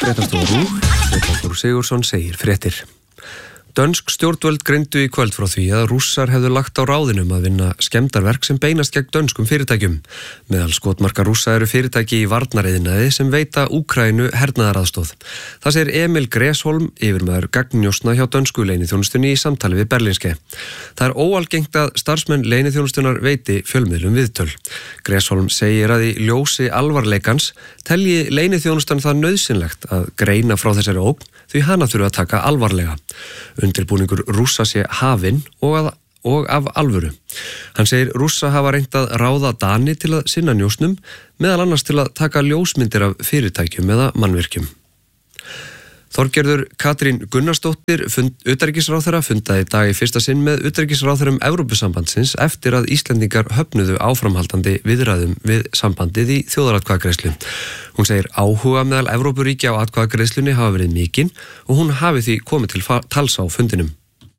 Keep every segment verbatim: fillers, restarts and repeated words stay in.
Fréttastofa RÚV, Stefán Þór Sigurðsson segir fréttir. Dönsk stjórnvöld greindu í kvöld frá því að Rússar hefðu lagt á ráðinum að vinna skemmdarverk sem beinast gegn dönskum fyrirtækjum. Meðal skotmarka Rússa eru fyrirtæki í varnariðnaði sem veita Úkraínu hernaðaraðstoð. Það segir Emil Gresholm, yfirmaður gagnnjósna hjá dönsku leyniþjónustunni í samtali við Berlingske. Það er óalgengt að starfsmenn leyniþjónustunnar veiti fjölmiðlum viðtöl. Gresholm segir að í ljósi alvarleikans telji leyniþjónustan það nauðsynlegt að greina frá þessari ógn því hana þurfa að taka alvarlega. Undirbúningur Rússa sé hafinn og, að, og af alvöru. Hann segir Rússa hafa reynt að ráða Dani til að sinna njósnum, meðal annars til að taka ljósmyndir af fyrirtækjum eða mannvirkjum. Þorgerður Katrín Gunnarsdóttir, fund, utanríkisráðherra, fundaði í dag í fyrsta sinn með utanríkisráðherrum Evrópusambandsins eftir að Íslendingar höfnuðu áframhaldandi viðræðum við sambandið í þjóðaratkvæðagreiðslu. Hún segir áhuga meðal Evrópuríkja á atkvæðagreiðslunni hafa verið mikinn og hún hafi því komið til tals á fundinum.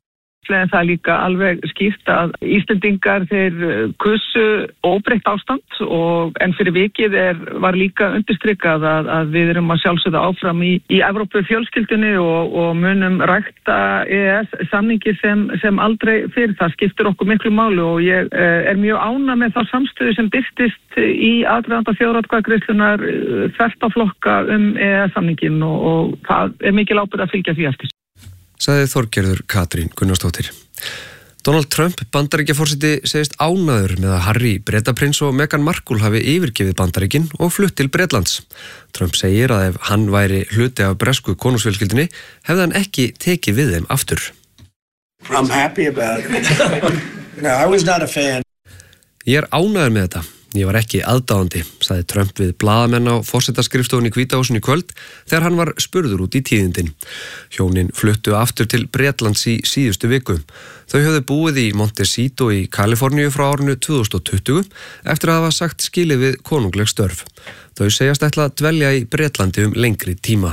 En það er líka alveg skýrt að Íslendingar þeir kusu óbreytt ástand og en fyrir vikið er, var líka undirstrikað að, að við erum að sjálfsögða áfram í, í Evrópu fjölskyldunni og, og munum rækta E E S-samningi sem, sem aldrei fyrir. Það skiptir okkur miklu máli og ég er mjög ánægð með þá samstöðu sem birtist í aðdraganda þjóðaratkvæðagreiðslunnar þvert á flokka um E E S-samningin og, og það er mikil ábyrgð að fylgja því eftir. Sagði Þorgerður Katrín Gunnarsdóttir. Donald Trump, Bandaríkjaforseti, segist ánægður með að Harry, Bretaprins og Meghan Markle hafi yfirgefið Bandaríkin og flutt til Bretlands. Trump segir að ef hann væri hluti af bresku konungsfjölskyldunni hefði hann ekki tekið við þeim aftur. I'm happy about it. No, I was not a fan. Ég er ánægður með þetta. Ég var ekki aðdáandi, sagði Trump við blaðamenn á forsetaskrifstofunni í Hvíta húsinu í kvöld þegar hann var spurður út í tíðindin. Hjónin fluttu aftur til Bretlands í síðustu viku. Þau höfðu búið í Montecito í Kaliforníu frá árinu tvö þúsund tuttugu eftir að hafa sagt skilið við konungleg störf. Þau segjast ætla að dvelja í Bretlandi um lengri tíma.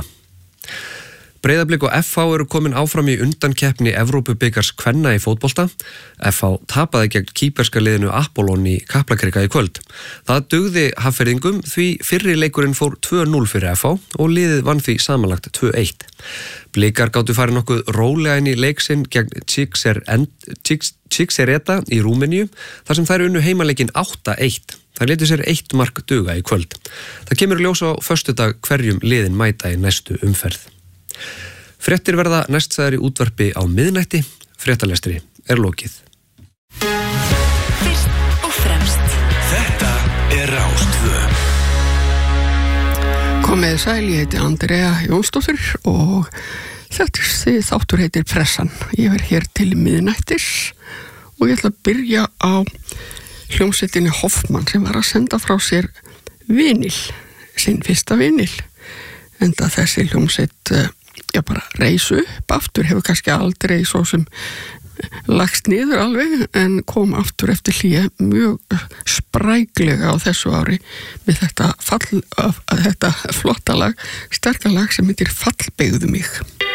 Breiðablik og F H eru komin áfram í undankeppni Evrópubikars kvenna í fótbolta. F H tapaði gegn kýperska liðinu Apollon í Kaplakrika í kvöld. Það dugði Hafnfirðingum því fyrri leikurinn fór tvö núll fyrir F H og liðið vann því samanlagt tvö eitt. Blikar gátu farið nokkuð rólega inn í leiksinn gegn Čiksereta í Rúmeníu þar sem þær unnu heimaleikinn átta eitt. Það létu sér eitt mark duga í kvöld. Það kemur ljós á föstudag hverjum liðin mæta í næstu umferð. Fréttir verða næstsæðar í útvarpi á miðnætti. Fréttalestri er lokið. Fyrst og fremst. Þetta er Rás tvö. Komið sæl, ég heiti Andrea Jónsdóttir og þetta þáttur heitir Pressan. Ég verð hér til miðnættis og ég ætla að byrja á hljómsveitinni Hoffmann sem var að senda frá sér vinil, sinn fyrsta vinil. Enda þessi hljómsveit já bara reis upp aftur, hefur kannski aldrei svo sem lagst niður alveg en kom aftur eftir hlýja mjög spræklega á þessu ári með þetta, fall, þetta flotta lag, sterka lag sem heitir Fallbeygðu mig.